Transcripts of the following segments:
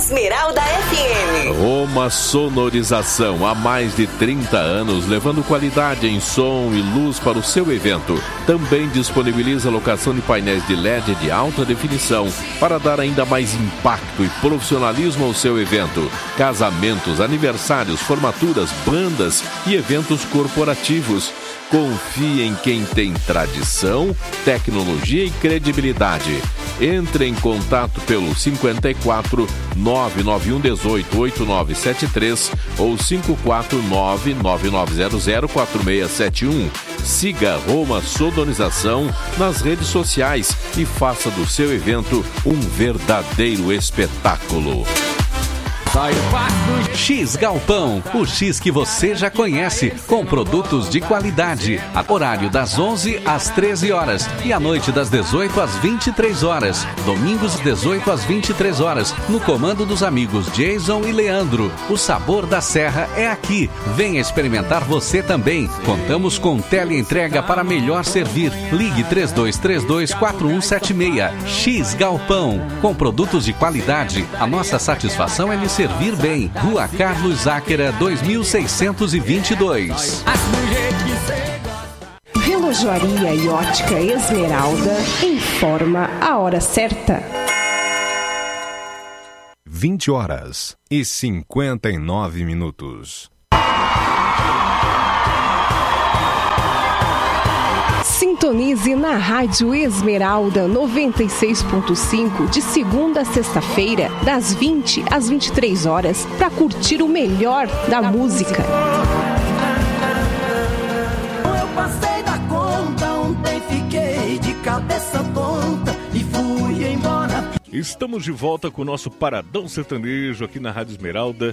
Esmeralda FM. Roma Sonorização, há mais de 30 anos, levando qualidade em som e luz para o seu evento. Também disponibiliza locação de painéis de LED de alta definição para dar ainda mais impacto e profissionalismo ao seu evento. Casamentos, aniversários, formaturas, bandas e eventos corporativos. Confie em quem tem tradição, tecnologia e credibilidade. Entre em contato pelo 54 991 18 8973 ou 549 9900 4671. Siga Roma Sonorização nas redes sociais e faça do seu evento um verdadeiro espetáculo. X Galpão, o X que você já conhece, com produtos de qualidade. Horário das 11 às 13 horas e à noite das 18 às 23 horas. Domingos 18 às 23 horas, no comando dos amigos Jason e Leandro. O sabor da serra é aqui. Venha experimentar você também. Contamos com teleentrega para melhor servir. Ligue 3232-4176. X Galpão, com produtos de qualidade. A nossa satisfação é lhe servir bem. Rua Carlos Záquera, 2622. Relojoaria e Ótica Esmeralda informa a hora certa. 20h59. Sintonize na Rádio Esmeralda 96.5 de segunda a sexta-feira, das 20 às 23 horas, para curtir o melhor da música. Eu passei da conta, ontem fiquei de cabeça tonta e fui embora. Estamos de volta com o nosso Paradão Sertanejo aqui na Rádio Esmeralda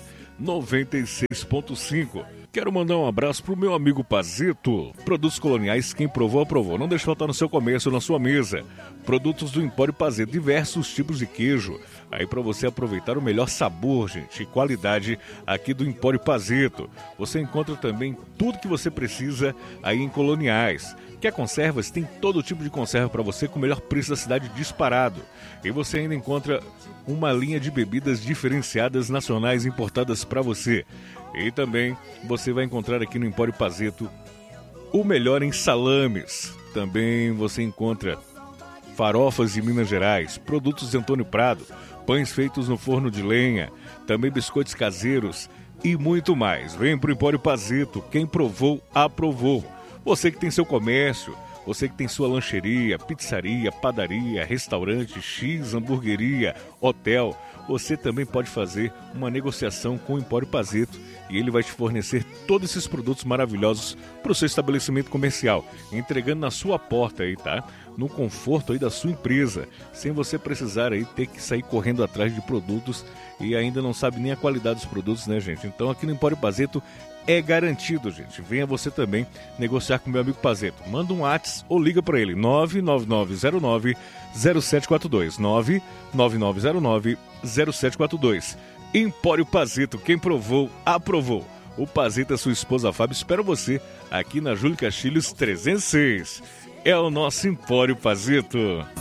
96.5. Quero mandar um abraço pro meu amigo Pazito. Produtos coloniais, quem provou, aprovou. Não deixe faltar no seu comércio ou na sua mesa. Produtos do Empório Pazito, diversos tipos de queijo. Aí para você aproveitar o melhor sabor, gente, e qualidade aqui do Empório Pazito. Você encontra também tudo que você precisa aí em Coloniais. Quer conservas? Tem todo tipo de conserva para você com o melhor preço da cidade disparado. E você ainda encontra uma linha de bebidas diferenciadas nacionais importadas para você. E também você vai encontrar aqui no Empório Pazito o melhor em salames. Também você encontra farofas de Minas Gerais, produtos de Antônio Prado, pães feitos no forno de lenha, também biscoitos caseiros e muito mais. Vem pro Empório Pazito, quem provou, aprovou. Você que tem seu comércio, você que tem sua lancheria, pizzaria, padaria, restaurante, X, hamburgueria, hotel, você também pode fazer uma negociação com o Empório Pazito e ele vai te fornecer todos esses produtos maravilhosos para o seu estabelecimento comercial, entregando na sua porta aí, tá? No conforto aí da sua empresa, sem você precisar aí ter que sair correndo atrás de produtos e ainda não sabe nem a qualidade dos produtos, né, gente? Então aqui no Empório Pazito é garantido, gente. Venha você também negociar com o meu amigo Pazito. Manda um WhatsApp ou liga para ele, 99909-0742. 99909-0742. Empório Pazito, quem provou, aprovou. O Pazito e a sua esposa Fábio esperam você aqui na Júlio Castilhos 306. É o nosso Empório Pazito.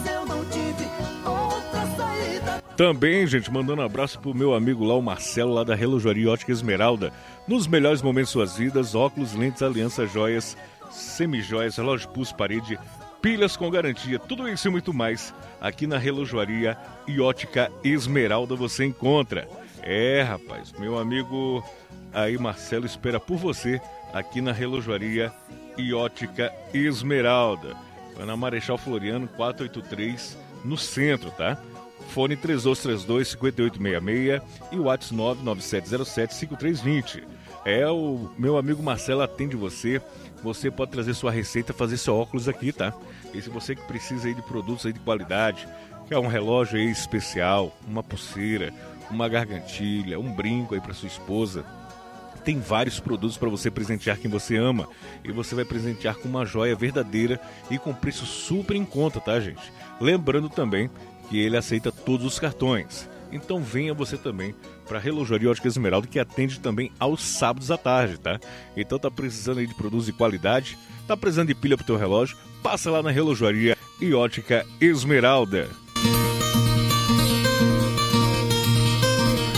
Também, gente, mandando um abraço pro meu amigo lá, o Marcelo, lá da Relojoaria Ótica Esmeralda. Nos melhores momentos de suas vidas, óculos, lentes, alianças, joias, semijoias, relógio pulso, parede, pilhas com garantia, tudo isso e muito mais. Aqui na Relojoaria e Ótica Esmeralda você encontra. É, rapaz, meu amigo aí, Marcelo, espera por você aqui na Relojoaria e Ótica Esmeralda. Vai na Marechal Floriano 483, no centro, tá? Fone 3232-5866 e o WhatsApp 99707-5320. O meu amigo Marcelo atende você. Você pode trazer sua receita, fazer seu óculos aqui, tá? E se você que precisa aí de produtos aí de qualidade, quer um relógio aí especial, uma pulseira, uma gargantilha, um brinco aí para sua esposa, tem vários produtos para você presentear quem você ama. E você vai presentear com uma joia verdadeira e com preço super em conta, tá, gente? Lembrando também que ele aceita todos os cartões. Então venha você também para a Relojoaria Ótica Esmeralda, que atende também aos sábados à tarde, tá? Então tá precisando aí de produtos de qualidade, tá precisando de pilha pro teu relógio, passa lá na Relojoaria e Ótica Esmeralda.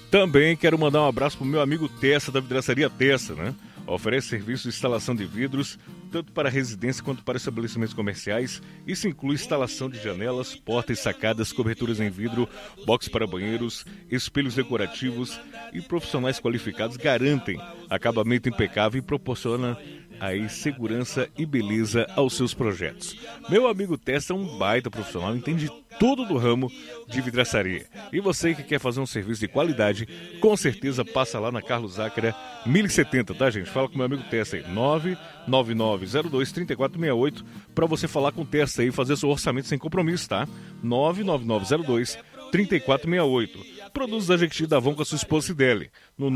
Também quero mandar um abraço pro meu amigo Tessa, da Vidraçaria Tessa, né? Oferece serviço de instalação de vidros, tanto para residência quanto para estabelecimentos comerciais. Isso inclui instalação de janelas, portas, sacadas, coberturas em vidro, box para banheiros, espelhos decorativos, e profissionais qualificados garantem acabamento impecável e proporcionam aí segurança e beleza aos seus projetos. Meu amigo Tessa é um baita profissional, entende tudo do ramo de vidraçaria. E você que quer fazer um serviço de qualidade, com certeza passa lá na Carlos Zácara 1070, tá, gente? Fala com meu amigo Tessa aí, 99902-3468, para você falar com o Tessa aí e fazer seu orçamento sem compromisso, tá? 99902-3468. Produtos da Jequiti da Avon com a sua esposa Cideli, no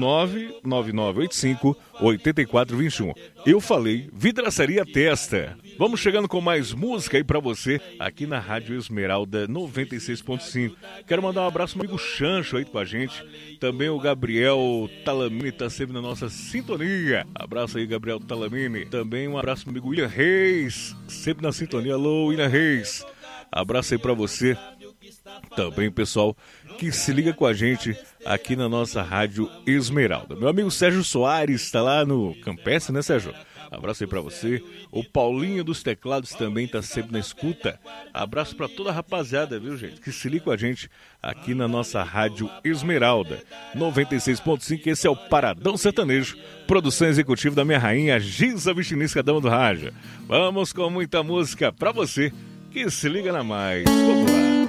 99985-8421. Eu falei, Vidraçaria Testa. Vamos chegando com mais música aí pra você, aqui na Rádio Esmeralda 96.5. Quero mandar um abraço pro amigo Chancho aí com a gente. Também o Gabriel Talamini tá sempre na nossa sintonia. Abraço aí, Gabriel Talamini. Também um abraço pro amigo William Reis, sempre na sintonia. Alô, William Reis. Abraço aí pra você. Também, pessoal, que se liga com a gente aqui na nossa Rádio Esmeralda. Meu amigo Sérgio Soares está lá no Campestre, né, Sérgio? Abraço aí pra você. O Paulinho dos Teclados também tá sempre na escuta. Abraço pra toda a rapaziada, viu, gente? Que se liga com a gente aqui na nossa Rádio Esmeralda 96.5. Esse é o Paradão Sertanejo, produção executiva da minha rainha Gisa Vichinisca, dama do rádio. Vamos com muita música pra você que se liga na mais. Vamos lá.